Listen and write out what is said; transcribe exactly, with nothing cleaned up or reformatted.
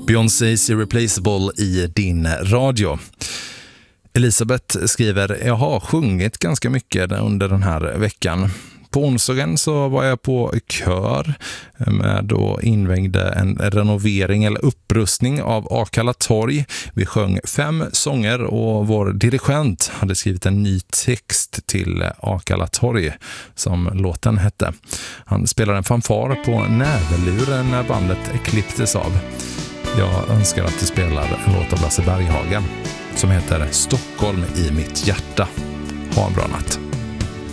Beyoncés Irreplaceable i din radio. Elisabeth skriver: jag har sjungit ganska mycket under den här veckan. På onsdagen så var jag på kör med då invägde en renovering eller upprustning av Akalla torg. Vi sjöng fem sånger och vår dirigent hade skrivit en ny text till Akalla torg som låten hette. Han spelade en fanfar på näverluren när bandet klipptes av. Jag önskar att du spelar en låt av Lasse Berghagen som heter Stockholm i mitt hjärta. Ha en bra natt.